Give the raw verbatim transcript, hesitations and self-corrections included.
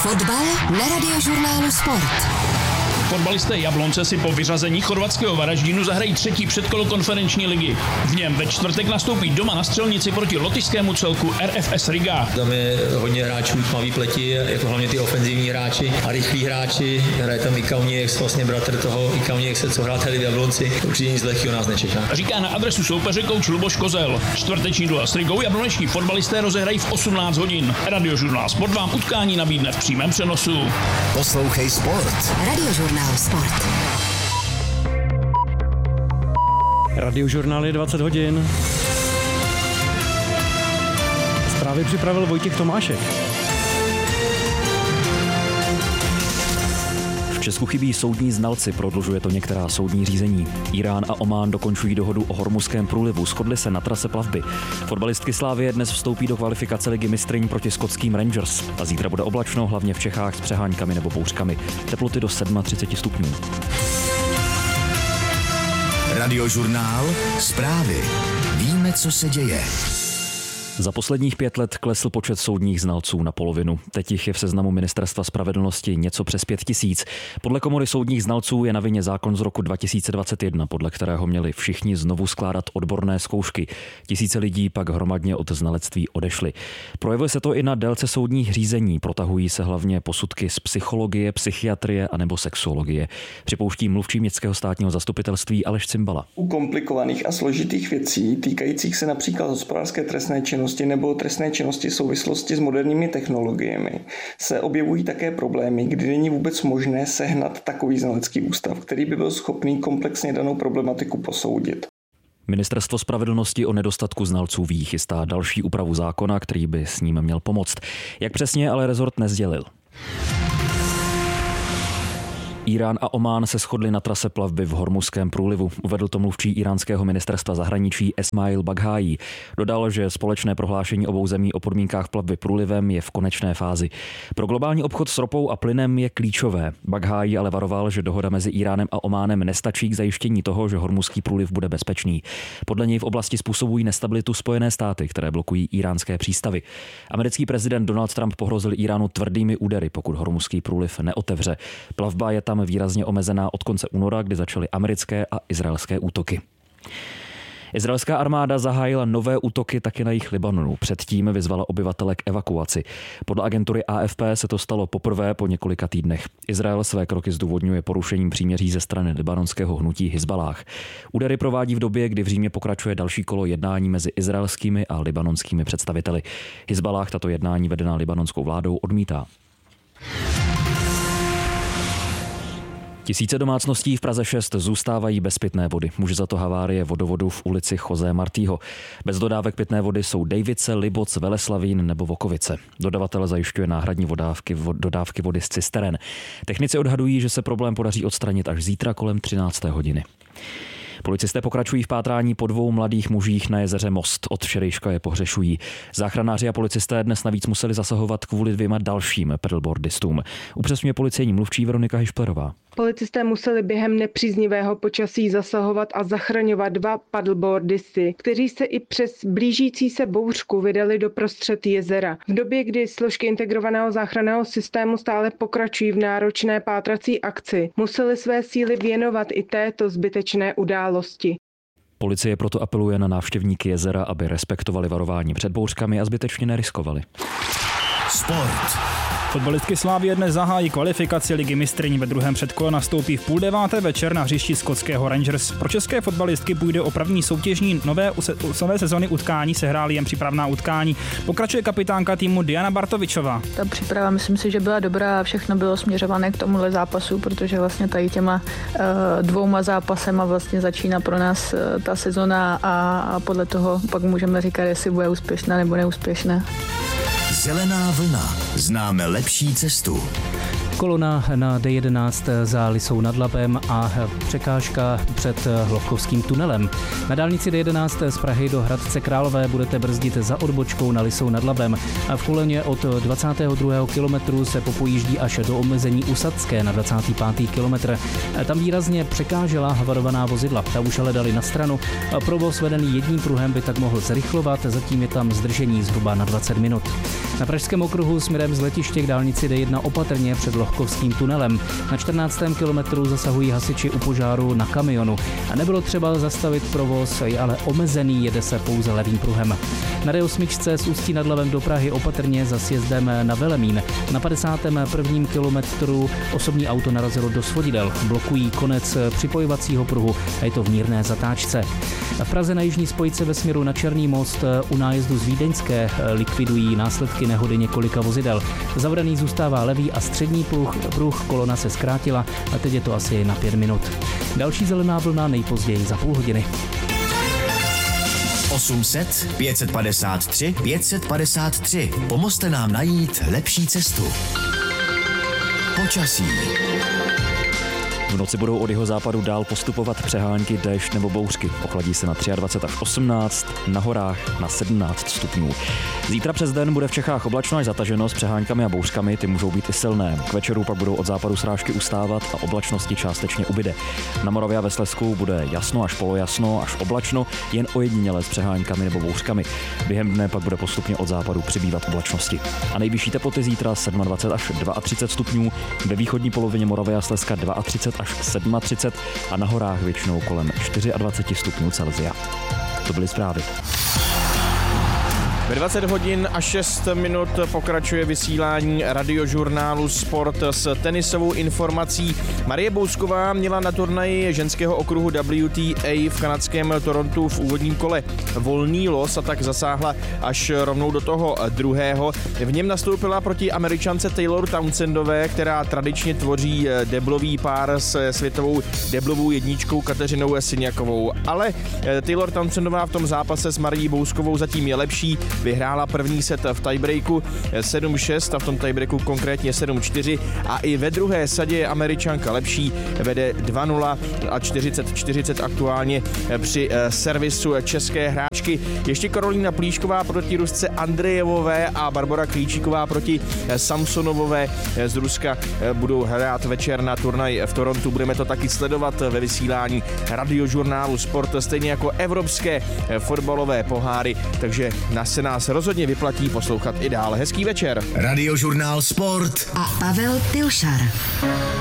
Fotbal na Radiožurnálu Sport. Fotbalisté Jablonce si po vyřazení chorvatského Varaždinu zahrají třetí předkolo konferenční ligy. V něm ve čtvrtek nastoupí doma na Střelnici proti lotyšskému celku R F S Riga. Tam je hodně hráčů tmavý pleti, jako hlavně ty ofenzivní hráči a rychlí hráči. Hraje tam i Kaunieks, vlastně bratr toho i Kauniekse, co hrál tady v Jablonci. Určitě nic lehkého nás nečeká. Říká na adresu soupeře kouč Luboš Kozel. Čtvrteční duel s Rigou jablonečtí fotbalisté rozehrají v osmnáct hodin. Radiožurnál Sport vám utkání nabídne v přímém přenosu. Poslouchej Sport. Radiožurnál Sport. Radiožurnál je dvacet hodin. Zprávy připravil Vojtěch Tomášek. V Česku chybí soudní znalci, prodlužuje to některá soudní řízení. Irán a Omán dokončují dohodu o Hormuzském průlivu, shodli se na trase plavby. Fotbalistky Slavie dnes vstoupí do kvalifikace ligy mistryň proti skotským Rangers. A zítra bude oblačno, hlavně v Čechách s přeháňkami nebo bouřkami. Teploty do třicet sedm stupňů. Radiožurnál Zprávy. Víme, co se děje. Za posledních pět let klesl počet soudních znalců na polovinu. Teď jich je v seznamu Ministerstva spravedlnosti něco přes pět tisíc. Podle Komory soudních znalců je na vině zákon z roku dva tisíce dvacet jedna, podle kterého měli všichni znovu skládat odborné zkoušky. Tisíce lidí pak hromadně od znalectví odešli. Projevuje se to i na délce soudních řízení. Protahují se hlavně posudky z psychologie, psychiatrie a nebo sexuologie. Připouští mluvčí městského státního zastupitelství Aleš Cimbala. U komplikovaných a složitých věcí týkajících se například hospodářské trestné činnosti nebo trestné činnosti v souvislosti s moderními technologiemi se objevují také problémy, kdy není vůbec možné sehnat takový znalecký ústav, který by byl schopný komplexně danou problematiku posoudit. Ministerstvo spravedlnosti o nedostatku znalců ví, chystá další úpravu zákona, který by s ním měl pomoct. Jak přesně ale rezort nesdělil. Irán a Omán se shodli na trase plavby v Hormuzském průlivu. Uvedl to mluvčí íránského ministerstva zahraničí Esmail Baghájí. Dodal, že společné prohlášení obou zemí o podmínkách plavby průlivem je v konečné fázi. Pro globální obchod s ropou a plynem je klíčové. Baghájí ale varoval, že dohoda mezi Iránem a Ománem nestačí k zajištění toho, že Hormuzský průliv bude bezpečný. Podle něj v oblasti způsobují nestabilitu Spojené státy, které blokují iránské přístavy. Americký prezident Donald Trump pohrozil Iránu tvrdými údery, pokud Hormuzský průliv neotevře. Plavba je tam výrazně omezená od konce února, kdy začaly americké a izraelské útoky. Izraelská armáda zahájila nové útoky taky na jih Libanonu. Předtím vyzvala obyvatele k evakuaci. Podle agentury A F P se to stalo poprvé po několika týdnech. Izrael své kroky zdůvodňuje porušením příměří ze strany libanonského hnutí Hizballáh. Údery provádí v době, kdy v Římě pokračuje další kolo jednání mezi izraelskými a libanonskými představiteli. Hizballáh tato jednání vedená libanonskou vládou odmítá. Tisíce domácností v Praze šest zůstávají bez pitné vody. Může za to havárie vodovodu v ulici José Martího. Bez dodávek pitné vody jsou Dejvice, Liboc, Veleslavín nebo Vokovice. Dodavatel zajišťuje náhradní vodávky, vod, dodávky vody z cisteren. Technici odhadují, že se problém podaří odstranit až zítra kolem třinácté hodiny. Policisté pokračují v pátrání po dvou mladých mužích na jezeře Most. Od včerejška je pohřešují. Záchranáři a policisté dnes navíc museli zasahovat kvůli dvěma dalším paddleboardistům. Upřesňuje policejní mluvčí Veronika Hišplerová. Policisté museli během nepříznivého počasí zasahovat a zachraňovat dva paddleboardisty, kteří se i přes blížící se bouřku vydali do prostřed jezera. V době, kdy složky integrovaného záchranného systému stále pokračují v náročné pátrací akci, museli své síly věnovat i této zbytečné události. Policie proto apeluje na návštěvníky jezera, aby respektovali varování před bouřkami a zbytečně neriskovali. Sport. Fotbalistky Slavie dnes zahájí kvalifikaci ligy mistryň. Ve druhém předkole nastoupí v půl deváté večer na hřišti skotského Rangers. Pro české fotbalistky půjde o první soutěžní nové, nové sezony utkání, sehrály jen přípravná utkání. Pokračuje kapitánka týmu Diana Bartovičová. Ta příprava, myslím si, že byla dobrá a všechno bylo směřované k tomuhle zápasu, protože vlastně tady těma uh, dvouma zápasema vlastně začíná pro nás uh, ta sezona a, a podle toho pak můžeme říkat, jestli bude úspěšná nebo neúspěšná. Zelená vlna. Známe lepší cestu. kolona na D jedenáct za Lysou nad Labem a překážka před Hlochkovským tunelem. Na dálnici D jedenáct z Prahy do Hradce Králové budete brzdit za odbočkou na Lysou nad Labem. A v koloně od dvacátého druhého kilometru se popojíždí až do omezení Usadské na dvacátý pátý kilometr. Tam výrazně překážela varovaná vozidla. Ta už ale dali na stranu. Provoz vedený jedním pruhem by tak mohl zrychlovat, zatím je tam zdržení zhruba na dvacet minut. Na Pražském okruhu směrem z letiště k dálnici D jedna opatrně před Hlochkovským tunelem. Na čtrnáctém kilometru zasahují hasiči u požáru na kamionu. A nebylo třeba zastavit provoz, je ale omezený, jede se pouze levým pruhem. Na D osm z Ústí nad Labem do Prahy opatrně za sjezdem na Velemín. Na padesátém prvním kilometru osobní auto narazilo do svodidel. Blokují konec připojovacího pruhu a je to v mírné zatáčce. V Praze na jižní spojce ve směru na Černý most u nájezdu z Vídeňské likvidují následky nehody několika vozidel. Zavřený zůstává levý a střední pruh, pruh, kolona se zkrátila a teď je to asi na pět minut. Další zelená vlna nejpozději za půl hodiny. osm set, pět padesát tři, pět padesát tři. Pomozte nám najít lepší cestu. Počasí. V noci budou od jeho západu dál postupovat přehánky, déšť nebo bouřky. Ochladí se na dvacet tři až osmnáct, na horách na sedmnáct stupňů. Zítra přes den bude v Čechách oblačno až zataženo s přehánkami a bouřkami, ty můžou být i silné. K večeru pak budou od západu srážky ustávat a oblačnosti částečně ubyde. Na Moravě a ve Slezsku bude jasno až polojasno až oblačno, jen ojediněle s přehánkami nebo bouřkami. Během dne pak bude postupně od západu přibývat oblačnosti. A nejvyšší teploty zítra dvacet sedm až třicet dva stupňů, ve východní polovině Moravy a Slezska třicet dva až třicet sedm a na horách většinou kolem dvacet čtyři stupňů Celsia. To byly zprávy. Ve dvacet hodin a šest minut pokračuje vysílání radiožurnálu Sport s tenisovou informací. Marie Bousková měla na turnaji ženského okruhu W T A v kanadském Torontu v úvodním kole volný los a tak zasáhla až rovnou do toho druhého. V něm nastoupila proti Američance Taylor Townsendové, která tradičně tvoří deblový pár s světovou deblovou jedničkou Kateřinou Siniakovou. Ale Taylor Townsendová v tom zápase s Marií Bouskovou zatím je lepší. Vyhrála první set v tiebreaku sedm šest a v tom tiebreaku konkrétně sedm čtyři a i ve druhé sadě je Američanka lepší, vede dva nula a čtyřicet čtyřicet aktuálně při servisu české hráčky. Ještě Karolína Plíšková proti Rusce Andrejevové a Barbora Klíčíková proti Samsonovové z Ruska budou hrát večer na turnaj v Torontu. Budeme to taky sledovat ve vysílání radiožurnálu Sport, stejně jako evropské fotbalové poháry, takže na se nás rozhodně vyplatí poslouchat i dál. Hezký večer. Radiožurnál Sport a Pavel Pilšar.